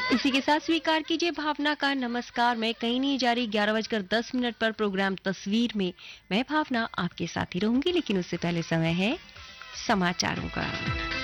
इसी के साथ स्वीकार कीजिए भावना का नमस्कार। मैं कहीं नहीं जा रही, 11:10 पर प्रोग्राम तस्वीर में मैं भावना आपके साथ ही रहूंगी, लेकिन उससे पहले समय है समाचारों का।